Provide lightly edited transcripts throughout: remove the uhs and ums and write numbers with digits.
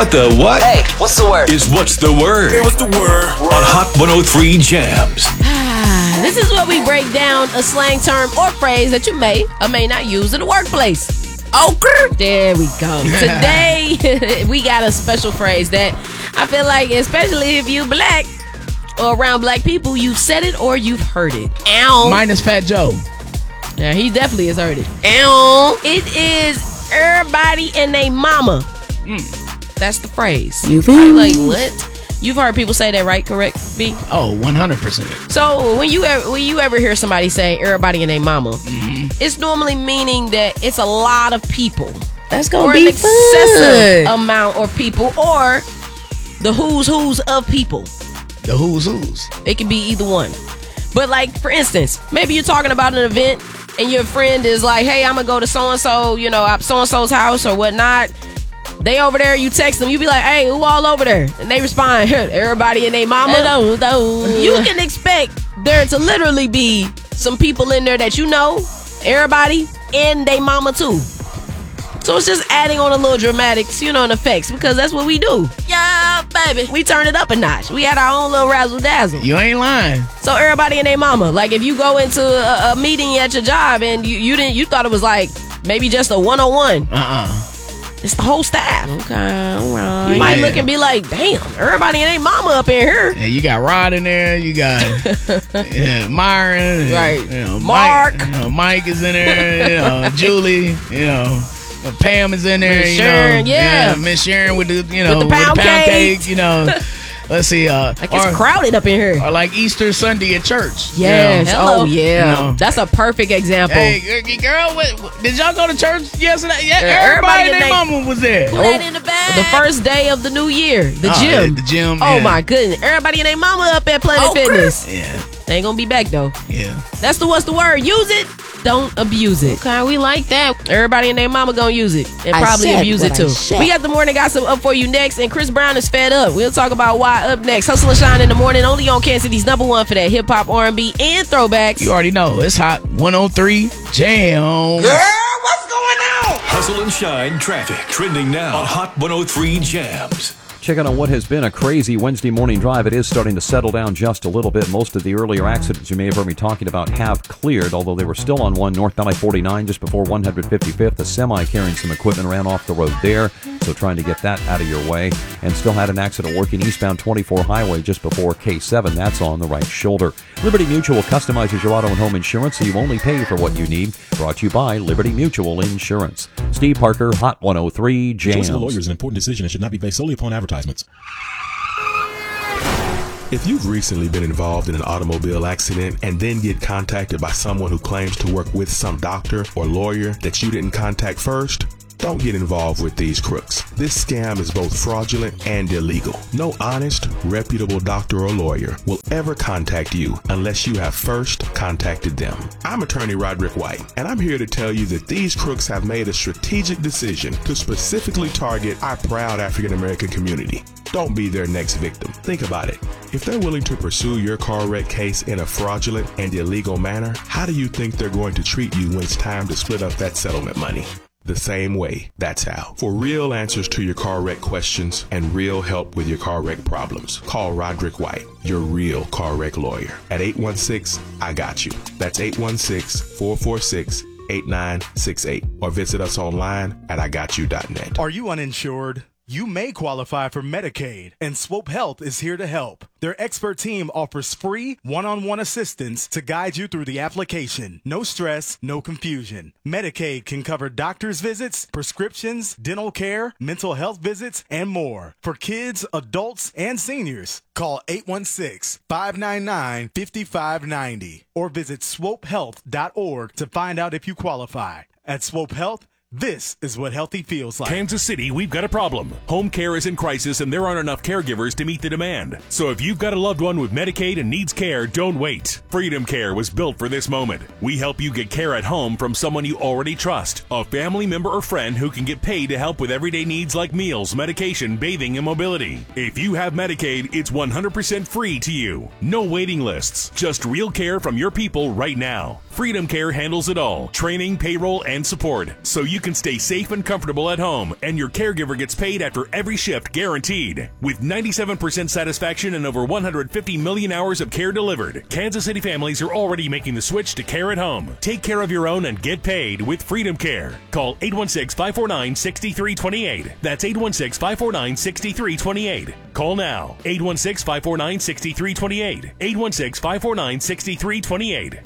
What the what? Hey, what's the word? Is what's the word? Hey, what's the word? On Hot 103 Jams. This is where we break down a slang term or phrase that you may or may not use in the workplace. Okay. There we go. Today, we got a special phrase that I feel like, especially if you black or around black people, you've said it or you've heard it. Ow. Minus Fat Joe. Yeah, he definitely has heard it. Ow. It is everybody and they mama. That's the phrase. You like what? You've heard people say that, right? Correct, B? Oh, 100%. So when you ever hear somebody say everybody and their mama, it's normally meaning that it's a lot of people. That's gonna or be an excessive amount of people, or the who's of people. The who's. It can be either one. But like, for instance, maybe you're talking about an event and your friend is like, hey, I'm gonna go to so-and-so, so-and-so's house or whatnot. They over there, you text them, you be like, hey, who all over there? And they respond, everybody and they mama. You can expect there to literally be some people in there that you know, everybody, and they mama too. So it's just adding on a little dramatics, and effects, because that's what we do. Yeah, baby. We turn it up a notch. We had our own little razzle dazzle. You ain't lying. So everybody and they mama. Like if you go into a meeting at your job and you thought it was like maybe just a one-on-one. It's the whole staff. Okay, all right. You might look and be like, damn, everybody and they mama up in here. Yeah, you got Rod in there. You got Myron. Right. Mark. Mike is in there. Julie. Pam is in there. Miss Sharon, Miss Sharon with the with the pound cake. Let's see. Like it's crowded up in here. Or like Easter Sunday at church. Yes. Oh, yeah. That's a perfect example. Hey, girl, did y'all go to church yesterday? Yeah, everybody and their mama was there. Put that in the bag. The first day of the new year. The gym. The gym. Oh, my goodness. Everybody and their mama up at Planet Fitness. Yeah. They ain't gonna be back, though. Yeah. That's what's the word. Use it. Don't abuse it. Okay, we like that. Everybody and their mama gonna use it and probably abuse it too. We got the morning gossip up for you next, and Chris Brown is fed up. We'll talk about why up next. Hustle and Shine in the morning, only on Kansas City's #1 for that hip hop, R&B, and throwbacks. You already know it's hot. 103 Jams. Girl, what's going on? Hustle and Shine traffic trending now on Hot 103 Jams. Checking on what has been a crazy Wednesday morning drive. It is starting to settle down just a little bit. Most of the earlier accidents you may have heard me talking about have cleared, although they were still on one northbound I-49 just before 155th. A semi carrying some equipment ran off the road there, so trying to get that out of your way. And still had an accident working eastbound 24 highway just before K7. That's on the right shoulder. Liberty Mutual customizes your auto and home insurance so you only pay for what you need. Brought to you by Liberty Mutual Insurance. Steve Parker, Hot 103 Jams. The choice of a lawyer is an important decision and should not be based solely upon advertisements. If you've recently been involved in an automobile accident and then get contacted by someone who claims to work with some doctor or lawyer that you didn't contact first, don't get involved with these crooks. This scam is both fraudulent and illegal. No honest, reputable doctor or lawyer will ever contact you unless you have first contacted them. I'm attorney Roderick White, and I'm here to tell you that these crooks have made a strategic decision to specifically target our proud African American community. Don't be their next victim. Think about it. If they're willing to pursue your car wreck case in a fraudulent and illegal manner, how do you think they're going to treat you when it's time to split up that settlement money? The same way. That's how. For real answers to your car wreck questions and real help with your car wreck problems, call Roderick White, your real car wreck lawyer, at 816-I-GOT-YOU. That's 816-446-8968. Or visit us online at IGotYou.net. Are you uninsured? You may qualify for Medicaid, and Swope Health is here to help. Their expert team offers free one-on-one assistance to guide you through the application. No stress, no confusion. Medicaid can cover doctor's visits, prescriptions, dental care, mental health visits, and more. For kids, adults, and seniors, call 816-599-5590 or visit swopehealth.org to find out if you qualify. At Swope Health, this is what healthy feels like. Kansas City, we've got a problem. Home care is in crisis and there aren't enough caregivers to meet the demand. So if you've got a loved one with Medicaid and needs care, don't wait. Freedom Care was built for this moment. We help you get care at home from someone you already trust. A family member or friend who can get paid to help with everyday needs like meals, medication, bathing, and mobility. If you have Medicaid, it's 100% free to you. No waiting lists. Just real care from your people right now. Freedom Care handles it all. Training, payroll, and support. So you you can stay safe and comfortable at home, and your caregiver gets paid after every shift guaranteed. With 97% satisfaction and over 150 million hours of care delivered, Kansas City families are already making the switch to care at home. Take care of your own and get paid with Freedom Care. Call 816-549-6328. That's 816-549-6328. Call now. 816-549-6328. 816-549-6328.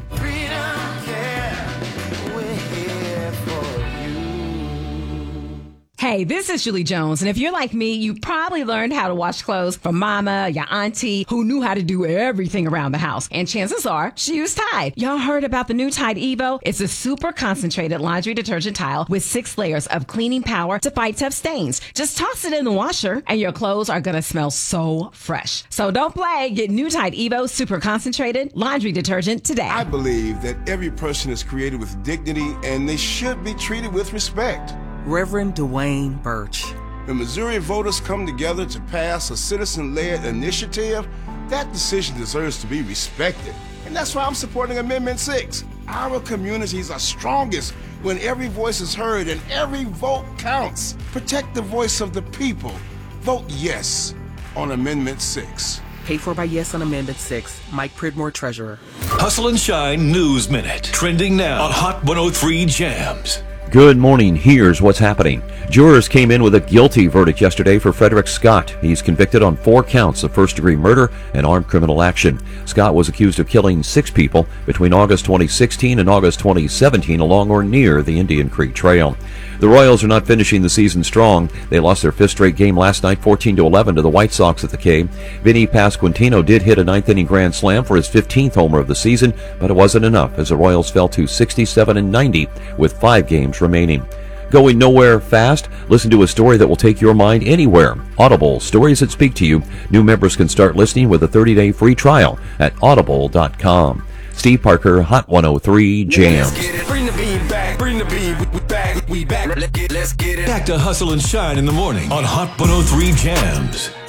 Hey, this is Julie Jones, and if you're like me, you probably learned how to wash clothes from mama, your auntie, who knew how to do everything around the house. And chances are, she used Tide. Y'all heard about the new Tide Evo? It's a super concentrated laundry detergent tile with 6 layers of cleaning power to fight tough stains. Just toss it in the washer, and your clothes are gonna smell so fresh. So don't play. Get new Tide Evo super concentrated laundry detergent today. I believe that every person is created with dignity, and they should be treated with respect. Reverend Dwayne Birch. When Missouri voters come together to pass a citizen-led initiative, that decision deserves to be respected. And that's why I'm supporting Amendment 6. Our communities are strongest when every voice is heard and every vote counts. Protect the voice of the people. Vote yes on Amendment 6. Paid for by Yes on Amendment 6. Mike Pridmore, Treasurer. Hustle and Shine News Minute. Trending now on Hot 103 Jams. Good morning. Here's what's happening. Jurors came in with a guilty verdict yesterday for Frederick Scott. He's convicted on 4 counts of first-degree murder and armed criminal action. Scott was accused of killing 6 people between August 2016 and August 2017 along or near the Indian Creek Trail. The Royals are not finishing the season strong. They lost their 5th straight game last night, 14-11 to the White Sox at the K. Vinny Pasquantino did hit a 9th-inning grand slam for his 15th homer of the season, but it wasn't enough as the Royals fell to 67-90 with 5 games remaining. Going nowhere fast? Listen to a story that will take your mind anywhere. Audible, stories that speak to you. New members can start listening with a 30-day free trial at audible.com. Steve Parker, Hot 103 Jams. Bring the beat back. Bring the beat. We back. Let's get it. Back to Hustle and Shine in the morning on Hot 103 Jams.